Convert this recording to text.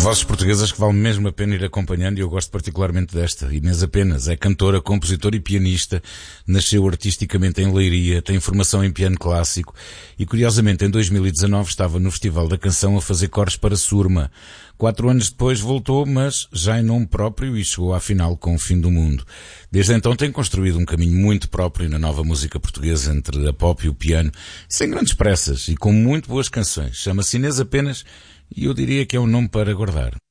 Vozes portuguesas que vale mesmo a pena ir acompanhando, e eu gosto particularmente desta. Inês Apenas é cantora, compositora e pianista, nasceu artisticamente em Leiria, tem formação em piano clássico e, curiosamente, em 2019 estava no Festival da Canção a fazer coros para Surma. 4 anos depois voltou, mas já em nome próprio, e chegou à final com O Fim do Mundo. Desde então tem construído um caminho muito próprio na nova música portuguesa entre a pop e o piano, sem grandes pressas e com muito boas canções. Chama-se Inês Apenas e eu diria que é um nome para guardar.